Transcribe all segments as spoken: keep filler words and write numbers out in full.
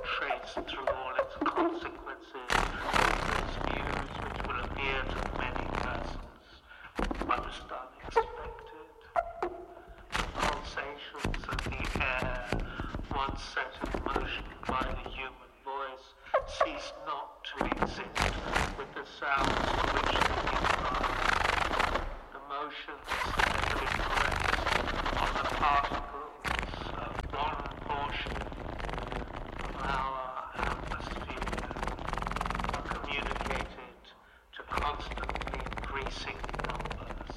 traced through all its consequences, its views which will appear to many persons most unexpected. Pulsations of the air, once set in motion by the human voice, cease not to exist with the sounds to which they give rise. The motions that have been placed on the particles of one portion of our atmosphere are communicated to constantly increasing numbers.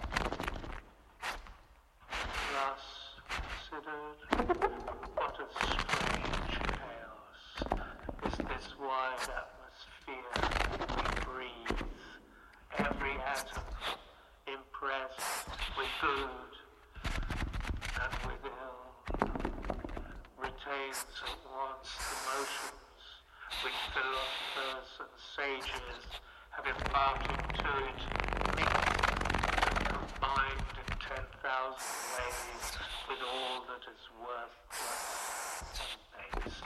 Thus considered, what a strange chaos is this wide atmosphere we breathe, every atom impressed with good and with ill, retains at once the motions which philosophers and sages have imparted to it, mixed and combined in ten thousand ways with all that is worthless and base.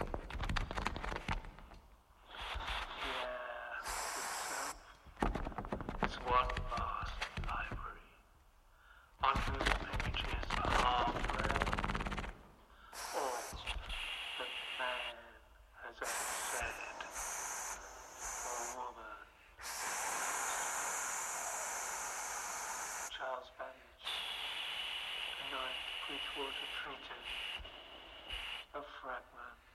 The air itself is one vast library, on whose pages are read all that man has ever said or woman. Charles Babbage, the ninth Bridgewater Treatise, a fragment.